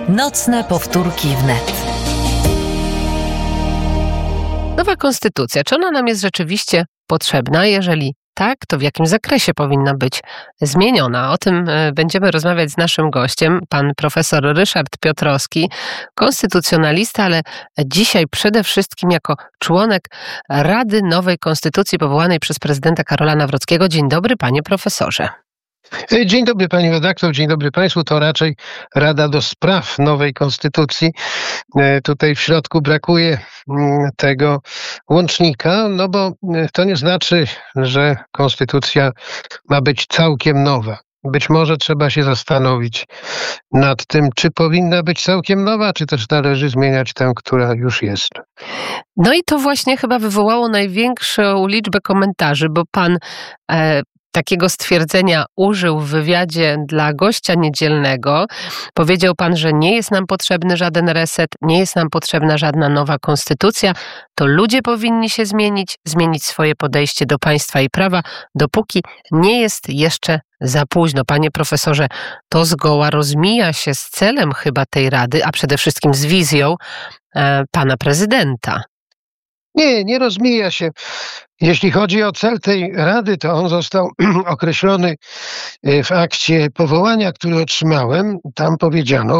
Nocne powtórki wnet. Nowa konstytucja, czy ona nam jest rzeczywiście potrzebna? Jeżeli tak, to w jakim zakresie powinna być zmieniona? O tym będziemy rozmawiać z naszym gościem, pan profesor Ryszard Piotrowski, konstytucjonalista, ale dzisiaj przede wszystkim jako członek Rady Nowej Konstytucji powołanej przez prezydenta Karola Nawrockiego. Dzień dobry, panie profesorze. Dzień dobry pani redaktor, dzień dobry państwu. To raczej Rada do Spraw Nowej Konstytucji. Tutaj w środku brakuje tego łącznika, no bo to nie znaczy, że konstytucja ma być całkiem nowa. Być może trzeba się zastanowić nad tym, czy powinna być całkiem nowa, czy też należy zmieniać tę, która już jest. No i to właśnie chyba wywołało największą liczbę komentarzy, bo pan takiego stwierdzenia użył w wywiadzie dla gościa niedzielnego. Powiedział pan, że nie jest nam potrzebny żaden reset, nie jest nam potrzebna żadna nowa konstytucja. To ludzie powinni się zmienić swoje podejście do państwa i prawa, dopóki nie jest jeszcze za późno. Panie profesorze, to zgoła rozmija się z celem chyba tej Rady, a przede wszystkim z wizją pana prezydenta. Nie rozmija się. Jeśli chodzi o cel tej Rady, to on został określony w akcie powołania, który otrzymałem. Tam powiedziano,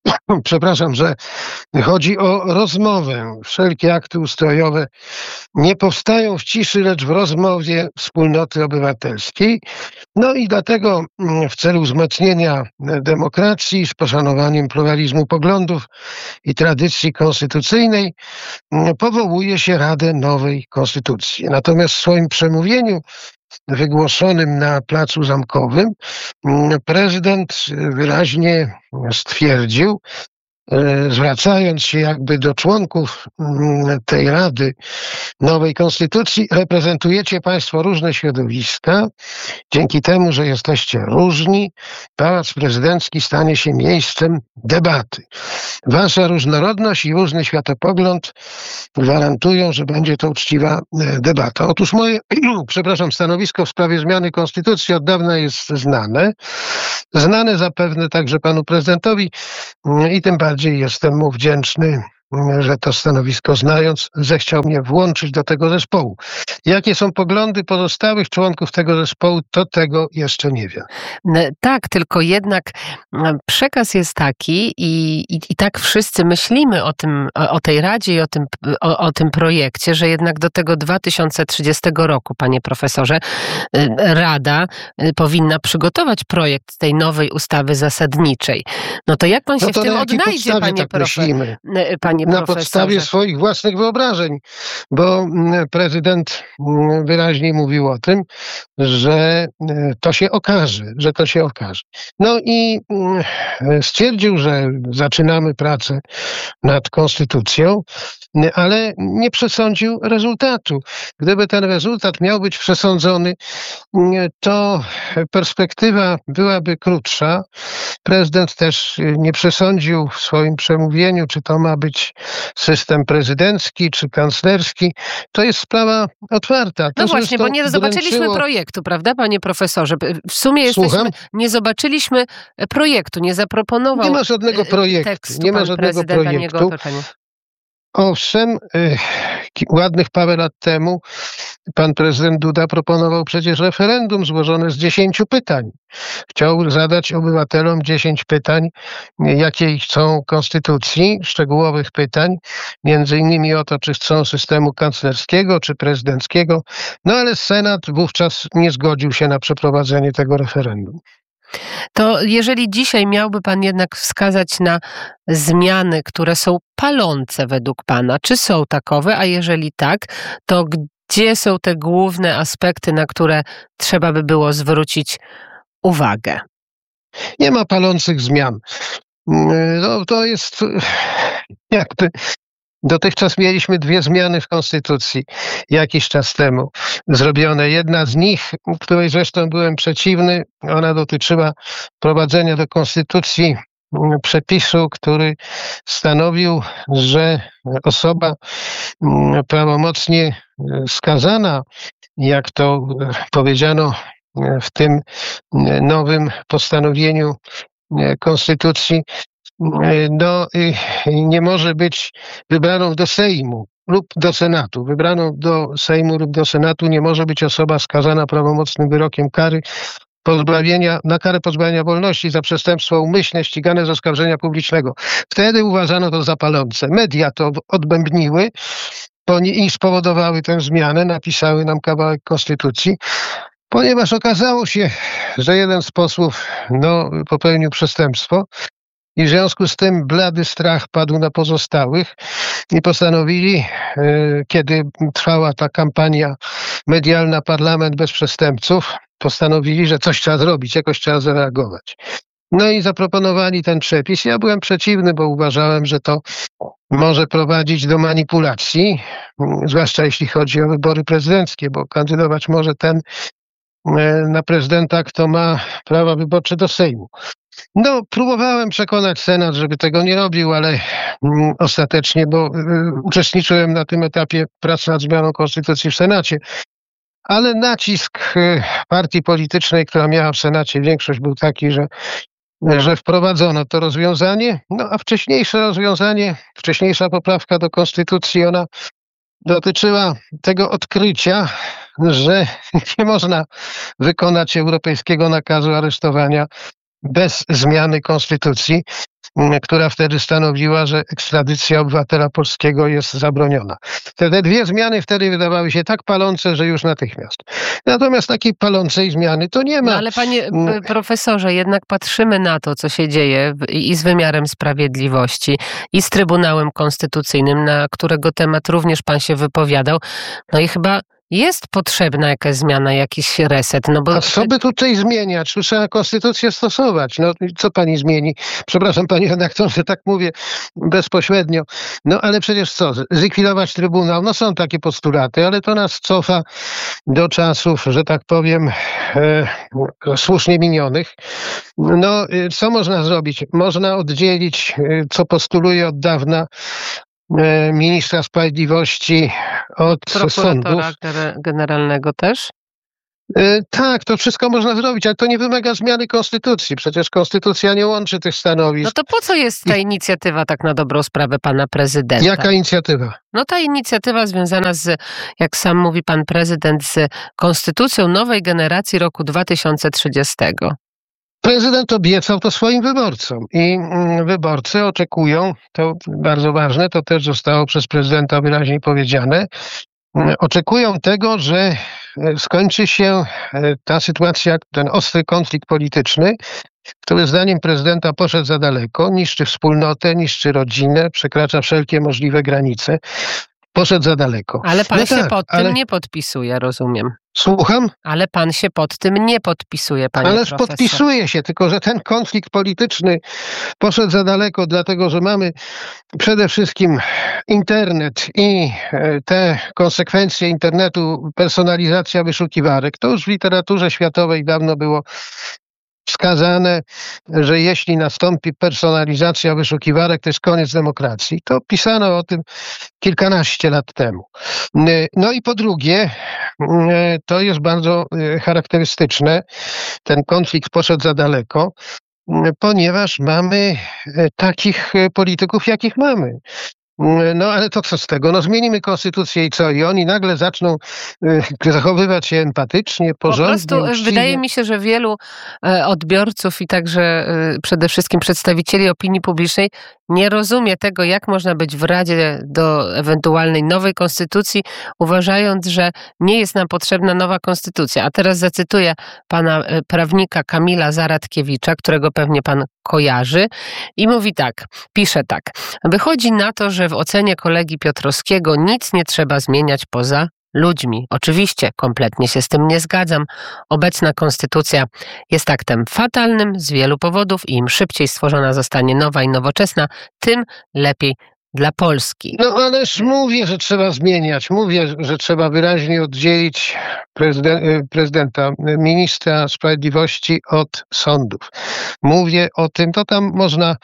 że chodzi o rozmowę. Wszelkie akty ustrojowe nie powstają w ciszy, lecz w rozmowie wspólnoty obywatelskiej. No i dlatego w celu wzmocnienia demokracji z poszanowaniem pluralizmu poglądów i tradycji konstytucyjnej powołuje się Radę Nowej Konstytucji. Natomiast w swoim przemówieniu wygłoszonym na Placu Zamkowym prezydent wyraźnie stwierdził, zwracając się jakby do członków tej Rady Nowej Konstytucji: reprezentujecie państwo różne środowiska. Dzięki temu, że jesteście różni, Pałac Prezydencki stanie się miejscem debaty. Wasza różnorodność i różny światopogląd gwarantują, że będzie to uczciwa debata. Otóż moje, stanowisko w sprawie zmiany konstytucji od dawna jest znane. Znane zapewne także panu prezydentowi i tym bardziej jestem mu wdzięczny, że to stanowisko znając, zechciał mnie włączyć do tego zespołu. Jakie są poglądy pozostałych członków tego zespołu, to tego jeszcze nie wiem. Tak, tylko jednak przekaz jest taki i tak wszyscy myślimy o tej Radzie i o tym projekcie, że jednak do tego 2030 roku, panie profesorze, Rada powinna przygotować projekt tej nowej ustawy zasadniczej. No to jak pan się w tym odnajdzie, panie profesorze? Na podstawie swoich własnych wyobrażeń, bo prezydent wyraźnie mówił o tym, że to się okaże. No i stwierdził, że zaczynamy pracę nad konstytucją, ale nie przesądził rezultatu. Gdyby ten rezultat miał być przesądzony, to perspektywa byłaby krótsza. Prezydent też nie przesądził w swoim przemówieniu, czy to ma być system prezydencki czy kanclerski. To jest sprawa otwarta. No właśnie, bo nie zobaczyliśmy projektu, prawda, panie profesorze? W sumie nie zobaczyliśmy projektu, nie zaproponował. Nie ma żadnego projektu. Nie ma żadnego projektu. Owszem, ładnych parę lat temu pan prezydent Duda proponował przecież referendum złożone z 10 pytań. Chciał zadać obywatelom 10 pytań, jakiej chcą konstytucji, szczegółowych pytań, między innymi o to, czy chcą systemu kanclerskiego, czy prezydenckiego. No ale Senat wówczas nie zgodził się na przeprowadzenie tego referendum. To jeżeli dzisiaj miałby pan jednak wskazać na zmiany, które są palące według pana, czy są takowe, a jeżeli tak, to gdzie są te główne aspekty, na które trzeba by było zwrócić uwagę? Nie ma palących zmian. No, to jest jakby... Dotychczas mieliśmy 2 zmiany w konstytucji jakiś czas temu zrobione. Jedna z nich, której zresztą byłem przeciwny, ona dotyczyła wprowadzenia do konstytucji przepisu, który stanowił, że osoba prawomocnie skazana, jak to powiedziano w tym nowym postanowieniu konstytucji, no, nie może być wybraną do Sejmu lub do Senatu. Wybraną do Sejmu lub do Senatu nie może być osoba skazana prawomocnym wyrokiem na karę pozbawienia wolności za przestępstwo umyślne ścigane z oskarżenia publicznego. Wtedy uważano to za palące. Media to odbębniły i spowodowały tę zmianę, napisały nam kawałek konstytucji, ponieważ okazało się, że jeden z posłów popełnił przestępstwo i w związku z tym blady strach padł na pozostałych i postanowili, kiedy trwała ta kampania medialna Parlament bez przestępców, postanowili, że coś trzeba zrobić, jakoś trzeba zareagować. No i zaproponowali ten przepis. Ja byłem przeciwny, bo uważałem, że to może prowadzić do manipulacji, zwłaszcza jeśli chodzi o wybory prezydenckie, bo kandydować może ten na prezydenta, kto ma prawa wyborcze do Sejmu. No, próbowałem przekonać Senat, żeby tego nie robił, ale ostatecznie, bo uczestniczyłem na tym etapie prac nad zmianą konstytucji w Senacie, ale nacisk partii politycznej, która miała w Senacie większość, był taki, że wprowadzono to rozwiązanie, a wcześniejsza poprawka do konstytucji, ona dotyczyła tego odkrycia, że nie można wykonać europejskiego nakazu aresztowania bez zmiany konstytucji, która wtedy stanowiła, że ekstradycja obywatela polskiego jest zabroniona. Te dwie zmiany wtedy wydawały się tak palące, że już natychmiast. Natomiast takiej palącej zmiany to nie ma. No ale panie profesorze, jednak patrzymy na to, co się dzieje i z wymiarem sprawiedliwości, i z Trybunałem Konstytucyjnym, na którego temat również pan się wypowiadał. No i chyba jest potrzebna jakaś zmiana, jakiś reset. A co by tutaj zmieniać? Trzeba konstytucję stosować. Co pani zmieni? Przepraszam, panie redaktorze, tak mówię bezpośrednio. Ale przecież co? Zlikwidować Trybunał? Są takie postulaty, ale to nas cofa do czasów, że tak powiem, słusznie minionych. Co można zrobić? Można oddzielić, co postuluje od dawna ministra sprawiedliwości od sądów. Prokuratora generalnego też? Tak, to wszystko można zrobić, ale to nie wymaga zmiany konstytucji. Przecież konstytucja nie łączy tych stanowisk. No to po co jest ta inicjatywa tak na dobrą sprawę pana prezydenta? Jaka inicjatywa? Ta inicjatywa związana z, jak sam mówi pan prezydent, z konstytucją nowej generacji roku 2030. Prezydent obiecał to swoim wyborcom i wyborcy oczekują, to bardzo ważne, to też zostało przez prezydenta wyraźnie powiedziane, oczekują tego, że skończy się ta sytuacja, ten ostry konflikt polityczny, który zdaniem prezydenta poszedł za daleko, niszczy wspólnotę, niszczy rodzinę, przekracza wszelkie możliwe granice. Poszedł za daleko. Ale pan się pod tym nie podpisuje, rozumiem. Słucham? Ale pan się pod tym nie podpisuje, panie profesor. Ależ podpisuje się, tylko że ten konflikt polityczny poszedł za daleko, dlatego że mamy przede wszystkim internet i te konsekwencje internetu, personalizacja wyszukiwarek. To już w literaturze światowej dawno było wskazane, że jeśli nastąpi personalizacja wyszukiwarek, to jest koniec demokracji. To pisano o tym kilkanaście lat temu. I po drugie, to jest bardzo charakterystyczne, ten konflikt poszedł za daleko, ponieważ mamy takich polityków, jakich mamy. Ale to co z tego? Zmienimy konstytucję i co? I oni nagle zaczną zachowywać się empatycznie, porządnie, Po prostu uczciwie. wydaje mi się, że wielu odbiorców i także przede wszystkim przedstawicieli opinii publicznej nie rozumie tego, jak można być w Radzie do ewentualnej nowej konstytucji, uważając, że nie jest nam potrzebna nowa konstytucja. A teraz zacytuję pana prawnika Kamila Zaradkiewicza, którego pewnie pan kojarzy, i mówi tak, pisze tak. Wychodzi na to, że w ocenie kolegi Piotrowskiego nic nie trzeba zmieniać poza ludźmi. Oczywiście, kompletnie się z tym nie zgadzam. Obecna konstytucja jest aktem fatalnym z wielu powodów i im szybciej stworzona zostanie nowa i nowoczesna, tym lepiej dla Polski. Ależ mówię, że trzeba zmieniać. Mówię, że trzeba wyraźnie oddzielić prezydenta, ministra sprawiedliwości od sądów. Mówię o tym, to tam można,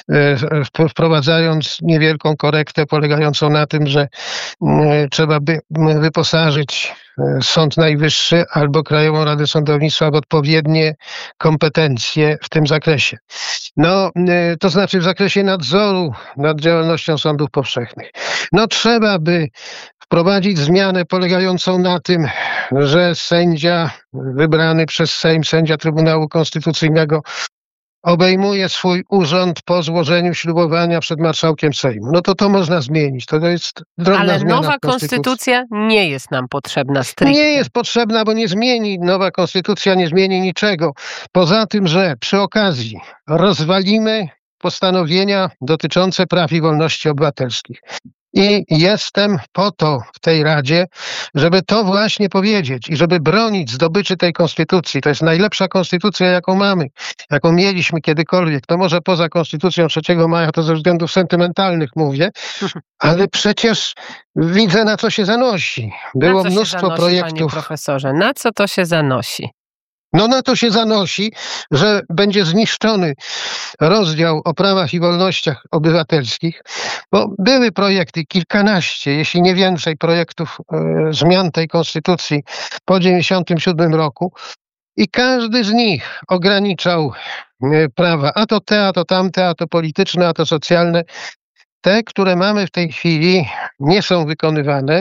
wprowadzając niewielką korektę polegającą na tym, że trzeba by wyposażyć Sąd Najwyższy albo Krajową Radę Sądownictwa w odpowiednie kompetencje w tym zakresie. No, to znaczy w zakresie nadzoru nad działalnością sądów powszechnych. No, trzeba by wprowadzić zmianę polegającą na tym, że sędzia wybrany przez Sejm, sędzia Trybunału Konstytucyjnego obejmuje swój urząd po złożeniu ślubowania przed marszałkiem Sejmu. No to można zmienić. To jest drobna Ale zmiana nowa w konstytucji. konstytucja nie jest nam potrzebna stricte. Nie jest potrzebna, bo nie zmieni, nowa konstytucja nie zmieni niczego. Poza tym, że przy okazji rozwalimy postanowienia dotyczące praw i wolności obywatelskich. I jestem po to w tej Radzie, żeby to właśnie powiedzieć i żeby bronić zdobyczy tej konstytucji. To jest najlepsza konstytucja, jaką mamy, jaką mieliśmy kiedykolwiek. To może poza konstytucją 3 maja, to ze względów sentymentalnych mówię, ale przecież widzę, na co się zanosi. Było na co mnóstwo się zanosi, projektów. Panie profesorze, na co to się zanosi? No na to się zanosi, że będzie zniszczony rozdział o prawach i wolnościach obywatelskich, bo były projekty, kilkanaście, jeśli nie więcej projektów zmian tej konstytucji po 1997 roku i każdy z nich ograniczał prawa, a to te, a to tamte, a to polityczne, a to socjalne. Te, które mamy w tej chwili, nie są wykonywane,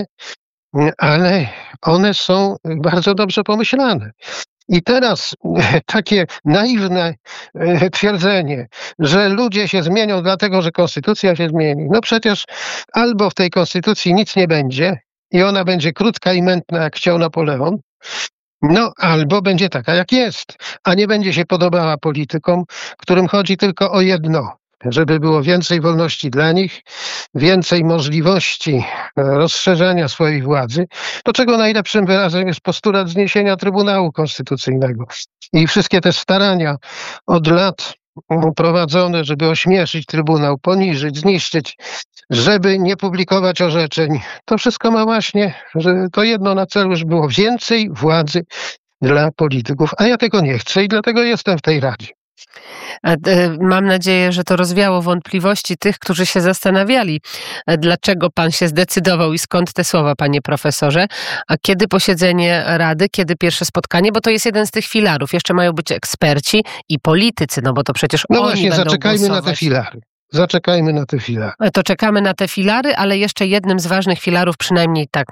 ale one są bardzo dobrze pomyślane. I teraz takie naiwne twierdzenie, że ludzie się zmienią dlatego, że konstytucja się zmieni. No przecież albo w tej konstytucji nic nie będzie i ona będzie krótka i mętna, jak chciał Napoleon, no albo będzie taka, jak jest, a nie będzie się podobała politykom, którym chodzi tylko o jedno, żeby było więcej wolności dla nich, więcej możliwości rozszerzania swojej władzy, do czego najlepszym wyrazem jest postulat zniesienia Trybunału Konstytucyjnego. I wszystkie te starania od lat prowadzone, żeby ośmieszyć Trybunał, poniżyć, zniszczyć, żeby nie publikować orzeczeń, to wszystko ma właśnie, że to jedno na celu, żeby było więcej władzy dla polityków, a ja tego nie chcę i dlatego jestem w tej Radzie. Mam nadzieję, że to rozwiało wątpliwości tych, którzy się zastanawiali, dlaczego pan się zdecydował i skąd te słowa, panie profesorze. A kiedy posiedzenie Rady, kiedy pierwsze spotkanie? Bo to jest jeden z tych filarów. Jeszcze mają być eksperci i politycy, no bo to przecież no oni właśnie, będą zaczekajmy głosować. na te filary. Zaczekajmy na te filary. To czekamy na te filary, ale jeszcze jednym z ważnych filarów, przynajmniej tak